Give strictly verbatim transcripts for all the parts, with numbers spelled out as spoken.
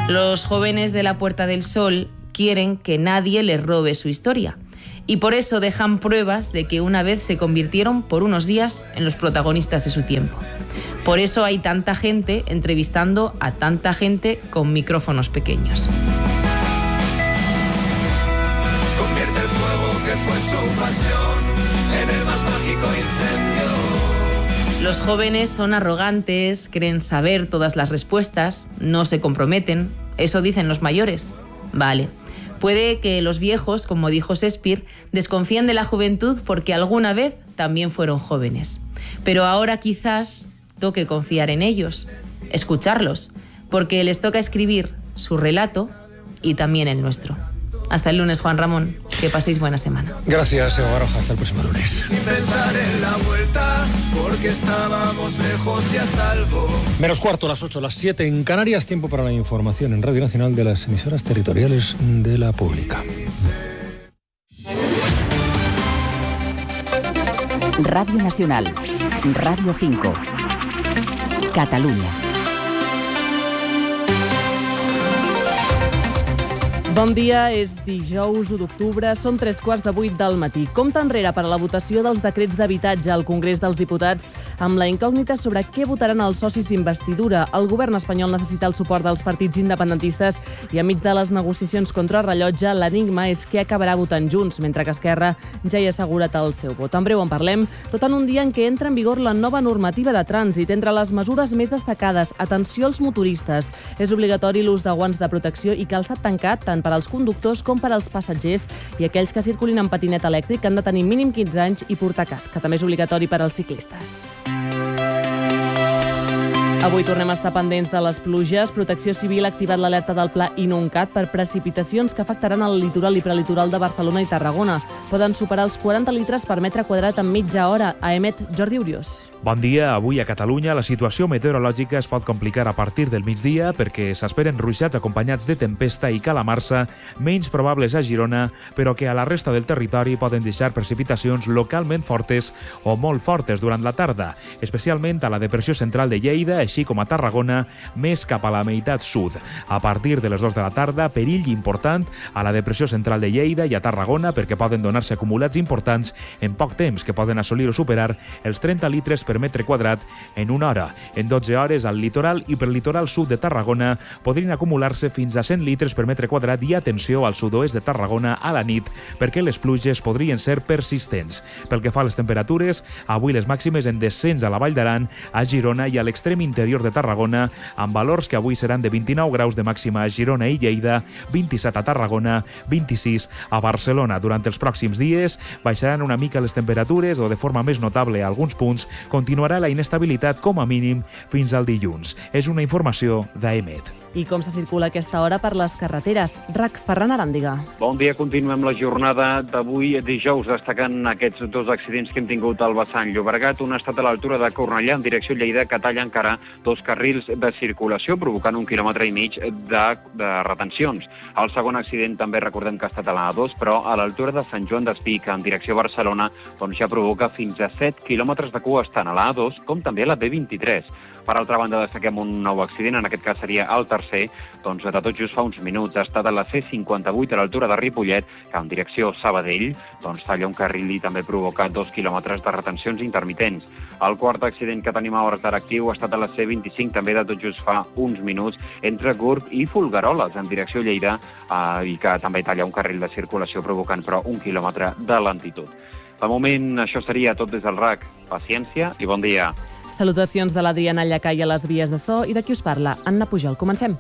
Los jóvenes de la Puerta del Sol quieren que nadie les robe su historia y por eso dejan pruebas de que una vez se convirtieron por unos días en los protagonistas de su tiempo. Por eso hay tanta gente entrevistando a tanta gente con micrófonos pequeños. Convierte el fuego que fue su pasión en el más mágico incendio. Los jóvenes son arrogantes, creen saber todas las respuestas, no se comprometen. Eso dicen los mayores. Vale. Puede que los viejos, como dijo Shakespeare, desconfíen de la juventud porque alguna vez también fueron jóvenes. Pero ahora quizás toque confiar en ellos, escucharlos, porque les toca escribir su relato y también el nuestro. Hasta el lunes, Juan Ramón. Que paséis buena semana. Gracias, Eva Baroja. Hasta el próximo lunes. Sin pensar en la vuelta, porque estábamos lejos y a salvo. Menos cuarto, las ocho, las siete en Canarias. Tiempo para la información en Radio Nacional de las emisoras territoriales de la Pública. Radio Nacional, Radio cinco, Catalunya. Bon dia, és dijous u d'octubre, són tres quarts de vuit del matí. Compte enrere per a la votació dels decrets d'habitatge al Congrés dels Diputats amb la incògnita sobre què votaran els socis d'investidura. El govern espanyol necessita el suport dels partits independentistes i enmig de les negociacions contra el rellotge, l'enigma és què acabarà votant Junts, mentre que Esquerra ja hi ha assegurat el seu vot. En breu en parlem, tot en un dia en què entra en vigor la nova normativa de trànsit. Entre les mesures més destacades, atenció als motoristes. És obligatori l'ús de guants de protecció i calçat tancat tant per als conductors com per als passatgers i aquells que circulin en patinet elèctric han de tenir mínim quinze anys i portar casc, que també és obligatori per als ciclistes. Avui tornem a estar pendents de les pluges. Protecció Civil ha activat l'alerta del Pla Inuncat per precipitacions que afectaran el litoral i prelitoral de Barcelona i Tarragona. Poden superar els quaranta litres per metre quadrat en mitja hora. A Emet, Jordi Uriós. Bon dia. Avui a Catalunya la situació meteorològica es pot complicar a partir del migdia perquè s'esperen ruixats acompanyats de tempesta i calamarsa, menys probables a Girona, però que a la resta del territori poden deixar precipitacions localment fortes o molt fortes durant la tarda, especialment a la depressió central de Lleida, així com a Tarragona, més cap a la meitat sud. A partir de les dues de la tarda, perill important a la depressió central de Lleida i a Tarragona perquè poden donar-se acumulats importants en poc temps que poden assolir o superar els trenta litres per metre quadrat en una hora. En dotze hores al litoral i per litoral sud de Tarragona podrien acumular-se fins a cent litres per metre quadrat i atenció al sud-oest de Tarragona a la nit perquè les pluges podrien ser persistents. Pel que fa a les temperatures, avui les màximes en descens a la Vall d'Aran, a Girona i a l'extrem interior de Tarragona, amb valors que avui seran de vint-i-nou graus de màxima a Girona i Lleida, vint-i-set a Tarragona, vint-i-sis a Barcelona. Durant els pròxims dies baixaran una mica les temperatures o de forma més notable a alguns punts continuarà la inestabilitat com a mínim fins al dilluns. És una informació d'Emet. I com se circula a aquesta hora per les carreteres? RAC, Ferran Aràndiga. Bon dia, continuem la jornada d'avui dijous, destacant aquests dos accidents que hem tingut al vessant Llobregat. Un ha estat a l'altura de Cornellà, en direcció Lleida, que talla encara dos carrils de circulació, provocant un quilòmetre i mig de, de retencions. El segon accident també recordem que ha estat a l'A dos, però a l'altura de Sant Joan d'Espí, en direcció Barcelona, doncs ja provoca fins a set quilòmetres de cua tant a l'A dos com també a la B vint-i-tres. Per altra banda, destaquem un nou accident, en aquest cas seria el tercer, doncs de tot just fa uns minuts ha estat a la C cinquanta-vuit a l'altura de Ripollet, que en direcció Sabadell, doncs talla un carril i també provoca dos quilòmetres de retencions intermitents. El quart accident que tenim a hores d'ara actiu ha estat a la C vint-i-cinc, també de tot just fa uns minuts, entre Gurb i Folgueroles, en direcció Lleida, eh, i que també talla un carril de circulació provocant però un quilòmetre de lentitud. De moment, això seria tot des del RAC. Paciència i bon dia. Salutacions de l'Adriana Llacai a les vies de so i de qui us parla, Anna Pujol. Comencem.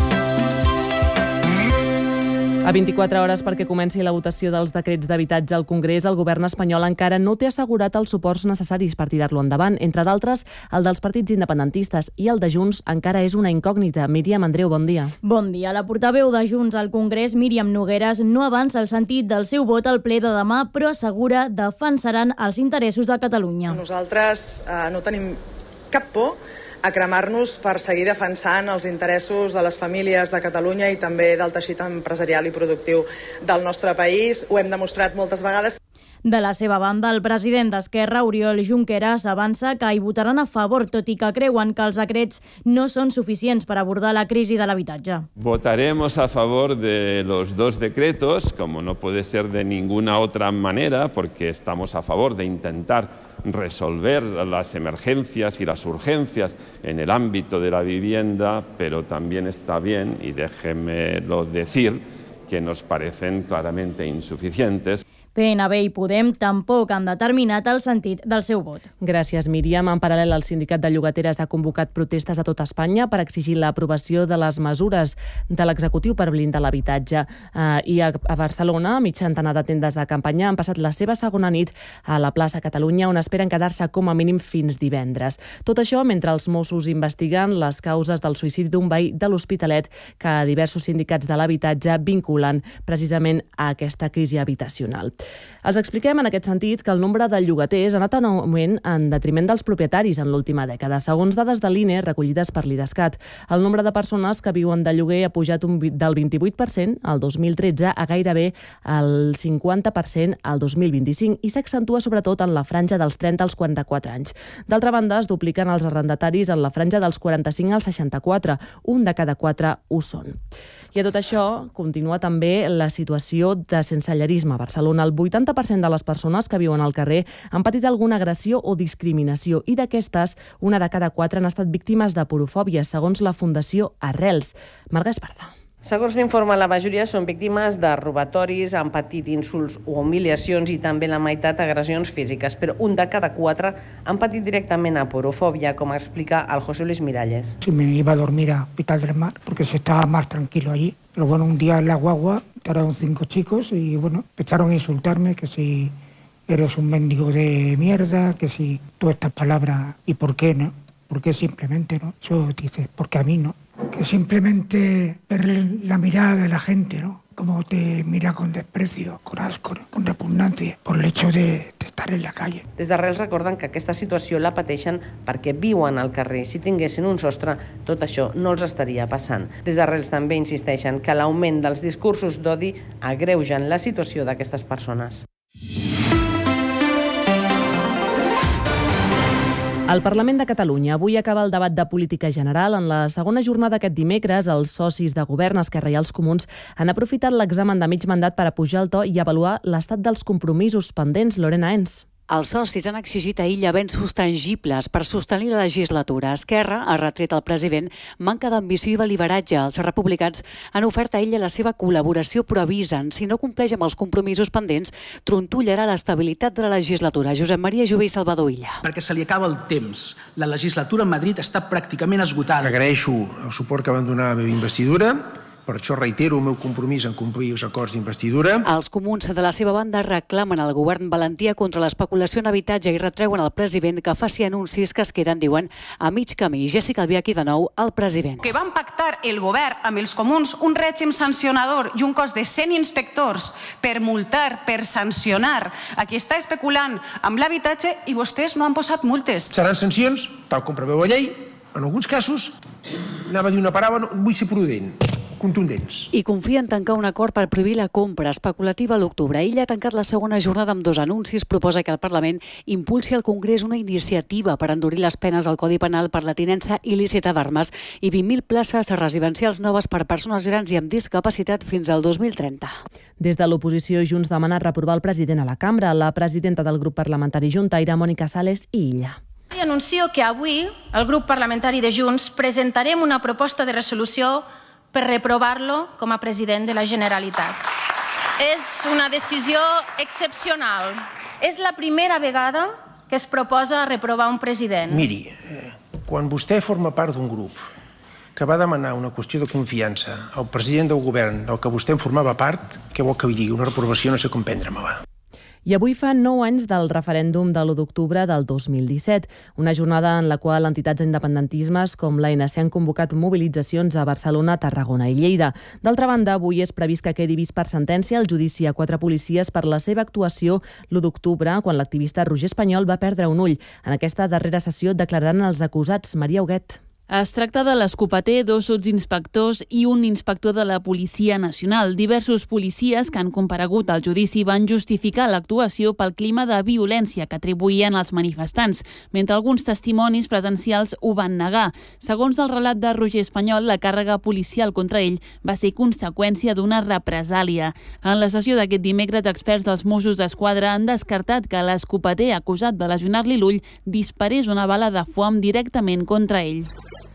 A vint-i-quatre hores perquè comenci la votació dels decrets d'habitatge al Congrés, el govern espanyol encara no té assegurat els suports necessaris per tirar-lo endavant, entre d'altres el dels partits independentistes, i el de Junts encara és una incògnita. Míriam Andreu, bon dia. Bon dia. La portaveu de Junts al Congrés, Míriam Nogueras, no avança el sentit del seu vot al ple de demà, però assegura defensaran els interessos de Catalunya. Nosaltres eh, no tenim cap por a cremar-nos per seguir defensant els interessos de les famílies de Catalunya i també del teixit empresarial i productiu del nostre país. Ho hem demostrat moltes vegades. De la seva banda, el president d'Esquerra, Oriol Junqueras, avança que hi votaran a favor, tot i que creuen que els decrets no són suficients per abordar la crisi de l'habitatge. Votaremos a favor de los dos decretos, como no puede ser de ninguna otra manera, porque estamos a favor de intentar resolver las emergencias y las urgencias en el ámbito de la vivienda, pero también está bien, y déjenmelo decir, que nos parecen claramente insuficientes. P N B i Podem tampoc han determinat el sentit del seu vot. Gràcies, Míriam. En paral·lel, el Sindicat de Llogateres ha convocat protestes a tot Espanya per exigir l'aprovació de les mesures de l'executiu per blindar l'habitatge. Uh, I a, a Barcelona, mig centenar de tendes de campanya han passat la seva segona nit a la plaça Catalunya, on esperen quedar-se com a mínim fins divendres. Tot això mentre els Mossos investiguen les causes del suïcidi d'un veí de l'Hospitalet que diversos sindicats de l'habitatge vinculen precisament a aquesta crisi habitacional. Els expliquem en aquest sentit que el nombre de llogaters ha anat en augment en detriment dels propietaris en l'última dècada. Segons dades de l'I N E recollides per l'Idescat, el nombre de persones que viuen de lloguer ha pujat un, del vint-i-vuit per cent al dos mil tretze a gairebé el cinquanta per cent al dos mil vint-i-cinc i s'accentua sobretot en la franja dels trenta als quaranta-quatre anys. D'altra banda, es dupliquen els arrendataris en la franja dels quaranta-cinc als seixanta-quatre, un de cada quatre ho són. I a tot això continua també la situació de sensellarisme a Barcelona. El vuitanta per cent de les persones que viuen al carrer han patit alguna agressió o discriminació i d'aquestes, una de cada quatre han estat víctimes de porofòbia, segons la Fundació Arrels. Marga Esparza. Segons l'informe, la majoria són víctimes de robatoris, han patit insults o humiliacions i també la meitat agressions físiques, però un de cada quatre han patit directament aporofòbia, com explica el José Luis Miralles. Sí, me iba a dormir a Hospital del Mar porque se estaba más tranquilo allí. Pero bueno, un día en la guagua entraron cinco chicos y bueno, empezaron a insultarme que si eres un mendigo de mierda, que si todas estas palabras y por qué, ¿no? ¿Por qué simplemente, no? Eso dices, porque a mí no. Que simplemente ver la mirada de la gente, ¿no? Cómo te mira con desprecio, con asco, con repugnancia, por el hecho de, de estar en la calle. Des d'Arrels recorden que aquesta situació la pateixen perquè viuen al carrer. Si tinguessin un sostre, tot això no els estaria passant. Des d'Arrels també insisteixen que l'augment dels discursos d'odi agreugen la situació d'aquestes persones. Al Parlament de Catalunya avui acaba el debat de política general. En la segona jornada aquest dimecres, els socis de govern, Esquerra i els Comuns, han aprofitat l'examen de mig mandat per a pujar el to i avaluar l'estat dels compromisos pendents. Lorena Ens. Els socis han exigit a ell avenços tangibles per sostenir la legislatura. Esquerra ha retret al president manca d'ambició i de lideratge. Els republicans han ofert a ell la seva col·laboració, però avisen, si no compleix amb els compromisos pendents, trontollarà l'estabilitat de la legislatura. Josep Maria Jové i Salvador Illa. Perquè se li acaba el temps. La legislatura a Madrid està pràcticament esgotada. Agraeixo el suport que van donar a la meva investidura. Per això reitero el meu compromís en complir els acords d'investidura. Els comuns de la seva banda reclamen al govern valentia contra l'especulació en habitatge i retreuen al president que faci anuncis que es queden, diuen, a mig camí. Jessica Albiach i de nou el president. Que van pactar el govern amb els comuns un règim sancionador i un cos de cent inspectors per multar, per sancionar a qui està especulant amb l'habitatge i vostès no han posat multes. Seran sancions, tal com preveu la llei. En alguns casos, anava a dir una paraula, vull ser prudent, contundents. I confia en tancar un acord per prohibir la compra especulativa a l'octubre. Ella ha tancat la segona jornada amb dos anuncis. Proposa que el Parlament impulsi al Congrés una iniciativa per endurir les penes al Codi Penal per la tinença il·lícita d'armes i vint mil places residencials noves per persones grans i amb discapacitat fins al dos mil trenta. Des de l'oposició, Junts demana reprovar el president a la cambra. La presidenta del grup parlamentari Juntaire, Mònica Sales i Illa. I anuncio que avui el grup parlamentari de Junts presentarem una proposta de resolució per reprovar-lo com a president de la Generalitat. És una decisió excepcional. És la primera vegada que es proposa reprovar un president. Miri, eh, quan vostè forma part d'un grup que va demanar una qüestió de confiança al president del govern del que vostè en formava part, què vol que li digui? Una reprovació no sé com prendre-me-la. I avui fa nou anys del referèndum de l'u d'octubre del dos mil disset, una jornada en la qual entitats independentismes com l'A N C han convocat mobilitzacions a Barcelona, Tarragona i Lleida. D'altra banda, avui és previst que quedi vist per sentència el judici a quatre policies per la seva actuació l'u d'octubre, quan l'activista Roger Espanyol va perdre un ull. En aquesta darrera sessió declararan els acusats. Maria Huguet. Es tracta de l'escopeter, dos sotsinspectors i un inspector de la Policia Nacional. Diversos policies que han comparegut al judici van justificar l'actuació pel clima de violència que atribuïen als manifestants, mentre alguns testimonis presencials ho van negar. Segons el relat de Roger Espanyol, la càrrega policial contra ell va ser conseqüència d'una represàlia. En la sessió d'aquest dimecres, experts dels Mossos d'Esquadra han descartat que l'escopeter acusat de lesionar-li l'ull disparés una bala de foam directament contra ell.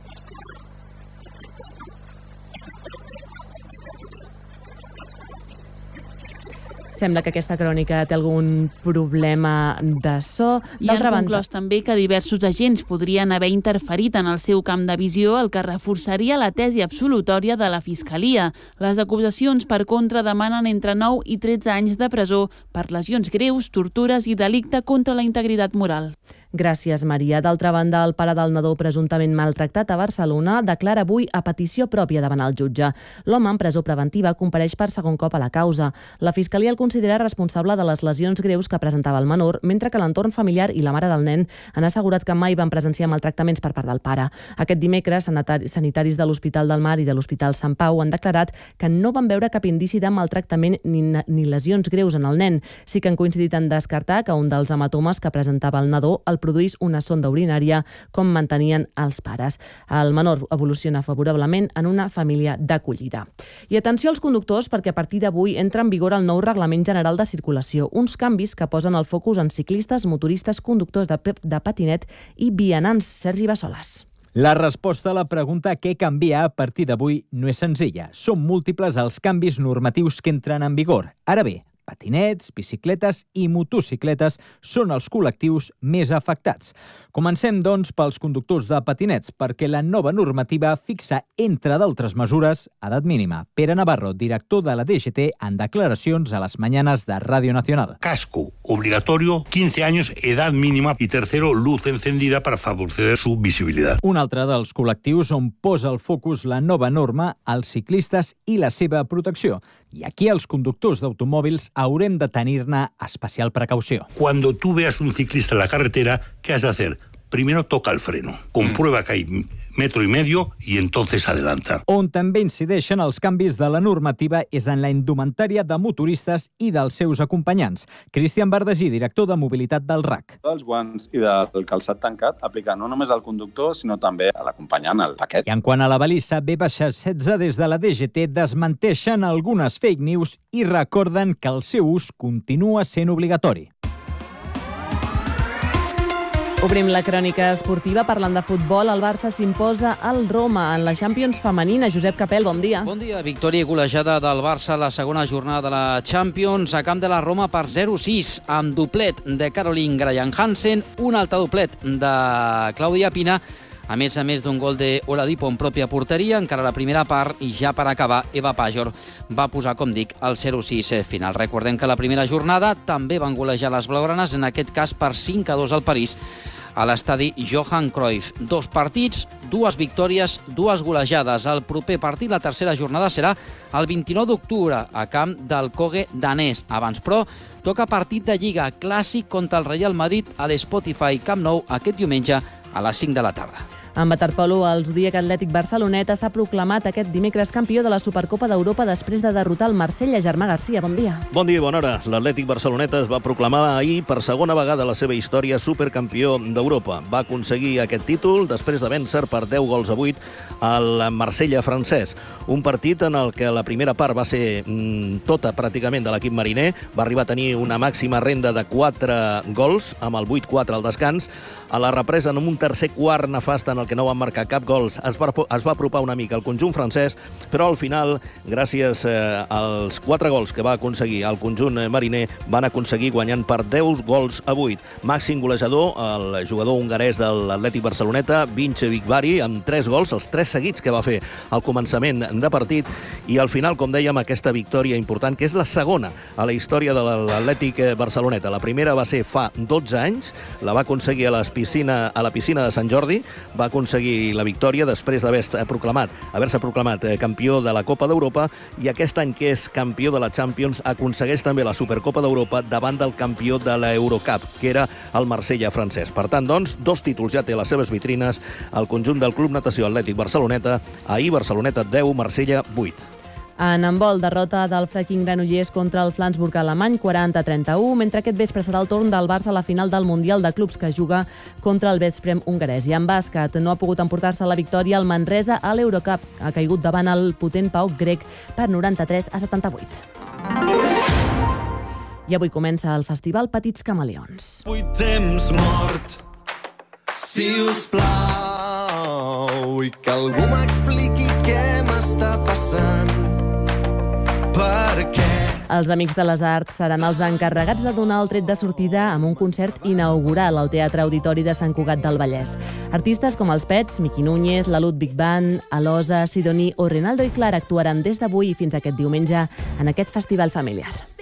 Sembla que aquesta crònica té algun problema de so. I han conclòs també que diversos agents podrien haver interferit en el seu camp de visió, el que reforçaria la tesi absolutòria de la Fiscalia. Les acusacions per contra demanen entre nou i tretze anys de presó per lesions greus, tortures i delicte contra la integritat moral. Gràcies, Maria. D'altra banda, el pare del nadó presumptament maltractat a Barcelona declara avui a petició pròpia davant el jutge. L'home en presó preventiva compareix per segon cop a la causa. La Fiscalia el considera responsable de les lesions greus que presentava el menor, mentre que l'entorn familiar i la mare del nen han assegurat que mai van presenciar maltractaments per part del pare. Aquest dimecres, sanitaris de l'Hospital del Mar i de l'Hospital Sant Pau han declarat que no van veure cap indici de maltractament ni, ni lesions greus en el nen. Sí que han coincidit en descartar que un dels hematomes que presentava el nadó el produís una sonda urinària, com mantenien els pares. El menor evoluciona favorablement en una família d'acollida. I atenció als conductors, perquè a partir d'avui entra en vigor el nou Reglament General de Circulació, uns canvis que posen el focus en ciclistes, motoristes, conductors de, de patinet i vianants. Sergi Bassoles. La resposta a la pregunta què canvia a partir d'avui no és senzilla. Són múltiples els canvis normatius que entren en vigor. Ara bé, patinets, bicicletes i motocicletes són els col·lectius més afectats. Comencem, doncs, pels conductors de patinets, perquè la nova normativa fixa, entre d'altres mesures, edat mínima. Pere Navarro, director de la D G T, en declaracions a les mañanas de Radio Nacional. Casco obligatorio, quince años, edad mínima i tercero, luz encendida para favorecer su visibilidad. Un altre dels col·lectius on posa el focus la nova norma, els ciclistes i la seva protecció. I aquí els conductors d'automòbils haurem de tenir-ne especial precaució. Cuando tú veas un ciclista en la carretera, ¿qué has de hacer? Primero toca el freno, comprueba que hay metro y medio y entonces adelanta. On també incideixen els canvis de la normativa és en la indumentària de motoristes i dels seus acompanyants. Cristian Bardagí, director de mobilitat del R A C. Els guants i del calçat tancat aplica no només al conductor, sinó també a l'acompanyant, al paquet. I en quant a la balissa, B setze des de la D G T desmenteixen algunes fake news i recorden que el seu ús continua sent obligatori. Obrim la crònica esportiva parlant de futbol. El Barça s'imposa al Roma en la Champions femenina. Josep Capel, bon dia. Bon dia. Victòria i golejada del Barça a la segona jornada de la Champions a camp de la Roma per zero sis, amb doblet de Caroline Graham-Hansen, un altre doblet de Clàudia Pina, a més a més d'un gol d'Oladipo en pròpia porteria, encara la primera part, i ja per acabar, Eva Pajor va posar, com dic, el zero sis final. Recordem que la primera jornada també van golejar les blaugranes, en aquest cas per cinc a dos al París, a l'estadi Johan Cruyff. Dos partits, dues victòries, dues golejades. El proper partit, la tercera jornada, serà el vint-i-nou d'octubre, a camp del Cogue danès. Abans, però, toca partit de Lliga clàssic contra el Real Madrid a l'Spotify Camp Nou aquest diumenge a les cinc de la tarda. En waterpolo, el Zodíac Atlètic Barceloneta s'ha proclamat aquest dimecres campió de la Supercopa d'Europa després de derrotar el Marsella. Germà Garcia, bon dia. Bon dia i bona hora. L'Atlètic Barceloneta es va proclamar ahir per segona vegada a la seva història supercampió d'Europa. Va aconseguir aquest títol després de vèncer per deu gols a vuit al Marsella francès. Un partit en el que la primera part va ser mm, tota pràcticament de l'equip mariner. Va arribar a tenir una màxima renda de quatre gols, amb el vuit quatre al descans. A la represa, en un tercer quart nefast en el que no van marcar cap gols, es va, es va apropar una mica al conjunt francès, però al final, gràcies eh, als quatre gols que va aconseguir el conjunt mariner, van aconseguir guanyant per deu gols a vuit. Màxim golejador, el jugador hongarès de l'Atlètic Barceloneta, Vince Bigvari, amb tres gols, els tres seguits que va fer al començament de partit, i al final, com dèiem, aquesta victòria important, que és la segona a la història de l'Atlètic Barceloneta. La primera va ser fa dotze anys, la va aconseguir a les piscina, a la piscina de Sant Jordi, va aconseguir la victòria després d'haver proclamat, haver-se proclamat campió de la Copa d'Europa, i aquest any que és campió de la Champions aconsegueix també la Supercopa d'Europa davant del campió de l'Eurocup, que era el Marsella francès. Per tant, doncs, dos títols ja té a les seves vitrines el conjunt del Club Natació Atlètic Barceloneta. Ahir Barceloneta deu, Marsella vuit. En handbol, derrota del Viking Granollers contra el Flensburg alemany, quaranta a trenta-u, mentre aquest vespre serà el torn del Barça a la final del Mundial de Clubs, que juga contra el Veszprém hongarès. I en bàsquet, no ha pogut emportar-se la victòria el Manresa a l'Eurocup. Ha caigut davant el potent PAOK grec per noranta-tres a setanta-vuit. I avui comença el festival Petits Camaleons. Vull temps mort, si us plau, i que algú m'expliqui què m'està passant. Per què? Els Amics de les Arts seran els encarregats de donar el tret de sortida amb un concert inaugural al Teatre Auditori de Sant Cugat del Vallès. Artistes com els Pets, Miqui Núñez, la Ludwig Band, Alosa, Sidoní o Rinaldo i Clara actuaran des d'avui fins aquest diumenge en aquest festival familiar.